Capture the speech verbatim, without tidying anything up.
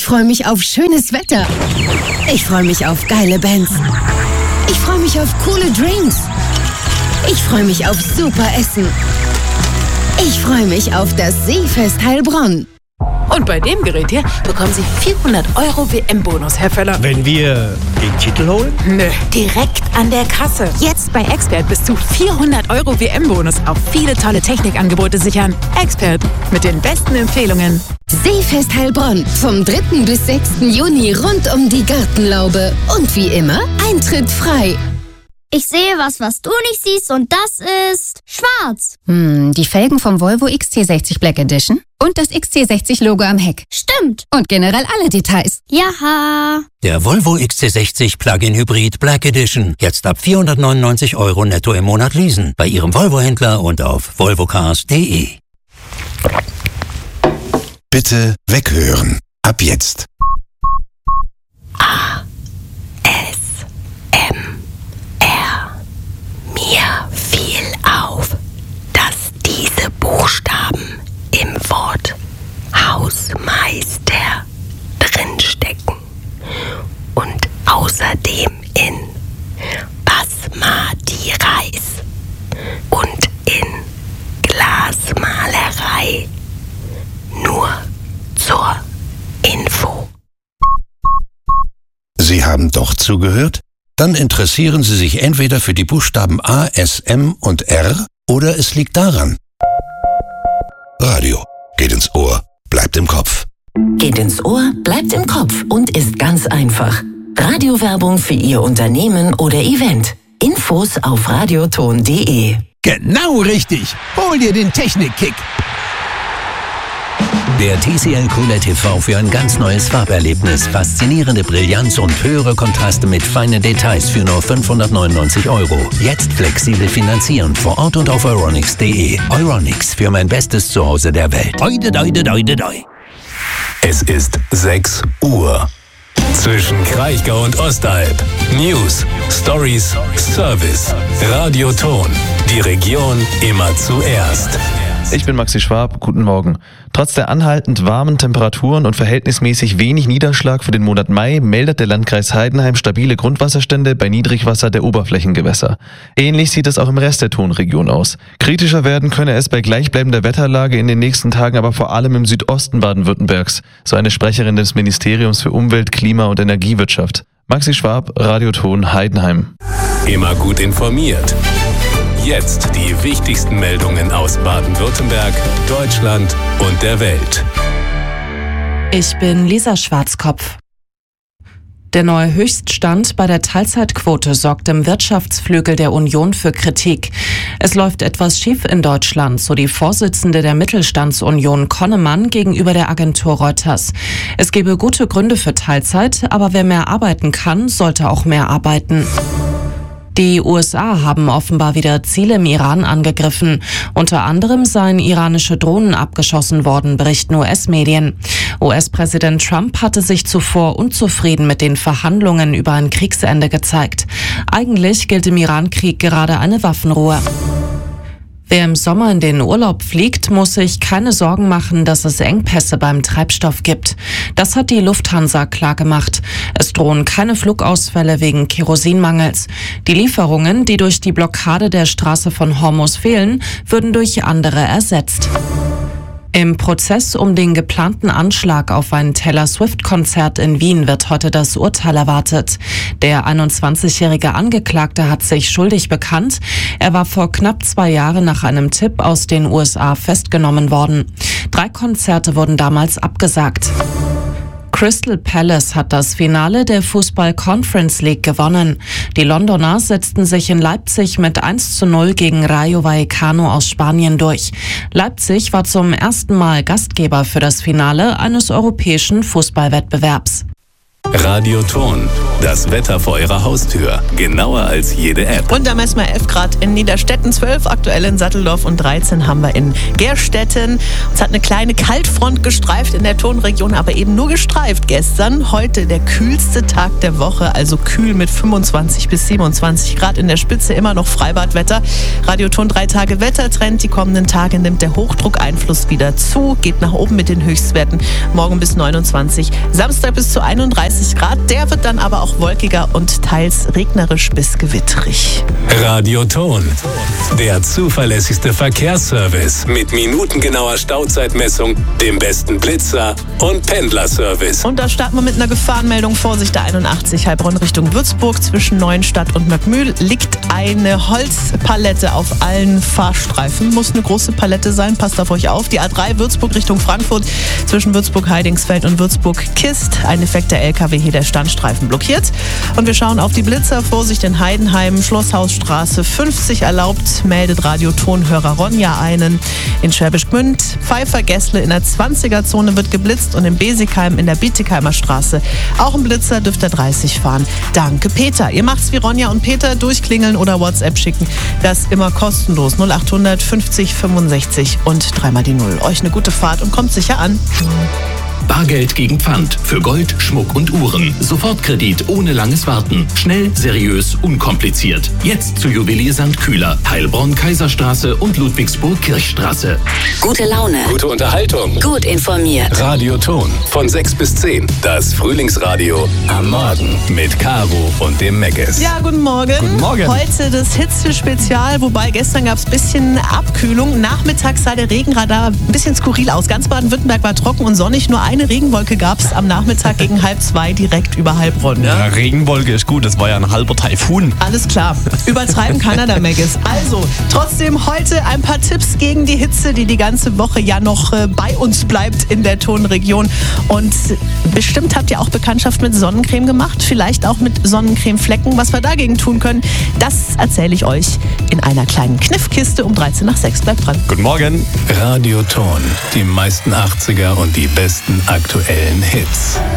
Ich freue mich auf schönes Wetter. Ich freue mich auf geile Bands. Ich freue mich auf coole Drinks. Ich freue mich auf super Essen. Ich freue mich auf das Seefest Heilbronn. Und bei dem Gerät hier bekommen Sie vierhundert Euro W M-Bonus, Herr Völler. Wenn wir den Titel holen? Nö, direkt an der Kasse. Jetzt bei Expert bis zu vierhundert Euro W M-Bonus auf viele tolle Technikangebote sichern. Expert, mit den besten Empfehlungen. Seefest Heilbronn, vom dritten bis sechsten Juni rund um die Gartenlaube. Und wie immer, Eintritt frei. Ich sehe was, was du nicht siehst, und das ist schwarz. Hm, die Felgen vom Volvo X C sechzig Black Edition und das X C sechzig Logo am Heck. Stimmt. Und generell alle Details. Jaha. Der Volvo X C sechzig Plug-in Hybrid Black Edition. Jetzt ab vierhundertneunundneunzig Euro netto im Monat leasen. Bei Ihrem Volvo-Händler und auf volvocars punkt de. Bitte weghören. Ab jetzt. A. S. M. R. Mir fiel auf, dass diese Buchstaben im Wort Hausmeister drinstecken und außerdem in Basmati Reis und in Glasmalerei. Nur zur Info. Sie haben doch zugehört? Dann interessieren Sie sich entweder für die Buchstaben A, S, M und R oder es liegt daran. Radio geht ins Ohr, bleibt im Kopf. Geht ins Ohr, bleibt im Kopf und ist ganz einfach. Radiowerbung für Ihr Unternehmen oder Event. Infos auf radioton punkt de. Genau richtig. Hol dir den Technik-Kick. Der T C L QLED T V für ein ganz neues Farberlebnis. Faszinierende Brillanz und höhere Kontraste mit feinen Details für nur fünfhundertneunundneunzig Euro. Jetzt flexibel finanzieren vor Ort und auf euronics punkt de. Euronics, für mein bestes Zuhause der Welt. Oide, doide, doide, doi. Es ist sechs Uhr. Zwischen Kraichgau und Ostalb. News, Stories, Service. Radioton. Die Region immer zuerst. Ich bin Maxi Schwab, guten Morgen. Trotz der anhaltend warmen Temperaturen und verhältnismäßig wenig Niederschlag für den Monat Mai meldet der Landkreis Heidenheim stabile Grundwasserstände bei Niedrigwasser der Oberflächengewässer. Ähnlich sieht es auch im Rest der Tonregion aus. Kritischer werden könne es bei gleichbleibender Wetterlage in den nächsten Tagen aber vor allem im Südosten Baden-Württembergs, so eine Sprecherin des Ministeriums für Umwelt, Klima und Energiewirtschaft. Maxi Schwab, Radioton Heidenheim. Immer gut informiert. Jetzt die wichtigsten Meldungen aus Baden-Württemberg, Deutschland und der Welt. Ich bin Lisa Schwarzkopf. Der neue Höchststand bei der Teilzeitquote sorgt im Wirtschaftsflügel der Union für Kritik. Es läuft etwas schief in Deutschland, so die Vorsitzende der Mittelstandsunion Konnemann gegenüber der Agentur Reuters. Es gebe gute Gründe für Teilzeit, aber wer mehr arbeiten kann, sollte auch mehr arbeiten. Die U S A haben offenbar wieder Ziele im Iran angegriffen. Unter anderem seien iranische Drohnen abgeschossen worden, berichten U S-Medien. U S-Präsident Trump hatte sich zuvor unzufrieden mit den Verhandlungen über ein Kriegsende gezeigt. Eigentlich gilt im Iran-Krieg gerade eine Waffenruhe. Wer im Sommer in den Urlaub fliegt, muss sich keine Sorgen machen, dass es Engpässe beim Treibstoff gibt. Das hat die Lufthansa klargemacht. Es drohen keine Flugausfälle wegen Kerosinmangels. Die Lieferungen, die durch die Blockade der Straße von Hormuz fehlen, würden durch andere ersetzt. Im Prozess um den geplanten Anschlag auf ein Taylor-Swift-Konzert in Wien wird heute das Urteil erwartet. Der einundzwanzigjährige Angeklagte hat sich schuldig bekannt. Er war vor knapp zwei Jahren nach einem Tipp aus den U S A festgenommen worden. Drei Konzerte wurden damals abgesagt. Crystal Palace hat das Finale der Fußball-Conference League gewonnen. Die Londoner setzten sich in Leipzig mit eins zu null gegen Rayo Vallecano aus Spanien durch. Leipzig war zum ersten Mal Gastgeber für das Finale eines europäischen Fußballwettbewerbs. Radioton, das Wetter vor Ihrer Haustür. Genauer als jede App. Und da messen wir elf Grad in Niederstetten, zwölf aktuell in Satteldorf und dreizehn haben wir in Gerstetten. Es hat eine kleine Kaltfront gestreift in der Tonregion, aber eben nur gestreift gestern. Heute der kühlste Tag der Woche, also kühl mit fünfundzwanzig bis siebenundzwanzig Grad in der Spitze, immer noch Freibadwetter. Radioton drei Tage Wettertrend. Die kommenden Tage nimmt der Hochdruckeinfluss wieder zu, geht nach oben mit den Höchstwerten. Morgen bis neunundzwanzig, Samstag bis zu einunddreißig Grad. Der wird dann aber auch wolkiger und teils regnerisch bis gewitterig. Radioton, der zuverlässigste Verkehrsservice mit minutengenauer Stauzeitmessung, dem besten Blitzer und Pendlerservice. Und da starten wir mit einer Gefahrenmeldung. Vorsicht, der einundachtzig Heilbronn Richtung Würzburg. Zwischen Neuenstadt und Möckmühl liegt eine Holzpalette auf allen Fahrstreifen. Muss eine große Palette sein, passt auf euch auf. Die A drei Würzburg Richtung Frankfurt zwischen Würzburg-Heidingsfeld und Würzburg-Kist. Ein defekter L K W, hier der Standstreifen blockiert. Und wir schauen auf die Blitzer. Vorsicht in Heidenheim, Schlosshausstraße fünfzig erlaubt, meldet Radiotonhörer Ronja einen. In Schwäbisch Gmünd, Pfeiffer-Gessle in der zwanziger-Zone wird geblitzt und in Besigheim in der Bietigheimer Straße auch ein Blitzer, dürft ihr dreißig fahren. Danke, Peter. Ihr macht's wie Ronja und Peter, durchklingeln oder WhatsApp schicken. Das immer kostenlos. null achthundert fünfzig fünfundsechzig und dreimal die Null. Euch eine gute Fahrt und kommt sicher an. Bargeld gegen Pfand für Gold, Schmuck und Uhren. Sofortkredit ohne langes Warten. Schnell, seriös, unkompliziert. Jetzt zu Juwelier Sankt Kühler, Heilbronn, Kaiserstraße und Ludwigsburg Kirchstraße. Gute Laune. Gute Unterhaltung. Gut informiert. Radioton von sechs bis zehn. Das Frühlingsradio am Morgen mit Caro und dem Meggis. Ja, guten Morgen. Guten Morgen. Heute das Hitzespezial, wobei gestern gab es ein bisschen Abkühlung. Nachmittags sah der Regenradar ein bisschen skurril aus. Ganz Baden-Württemberg war trocken und sonnig. Nur eine Regenwolke gab es am Nachmittag gegen halb zwei direkt über Heilbronn. Ja, Regenwolke ist gut, das war ja ein halber Taifun. Alles klar, übertreiben kann er der Meggis. Also, trotzdem heute ein paar Tipps gegen die Hitze, die die ganze Woche ja noch äh, bei uns bleibt in der Tonregion. Und bestimmt habt ihr auch Bekanntschaft mit Sonnencreme gemacht, vielleicht auch mit Sonnencremeflecken. Was wir dagegen tun können, das erzähle ich euch in einer kleinen Kniffkiste um dreizehn nach sechs. Bleibt dran. Guten Morgen. Radioton, die meisten achtziger und die besten aktuellen Hits.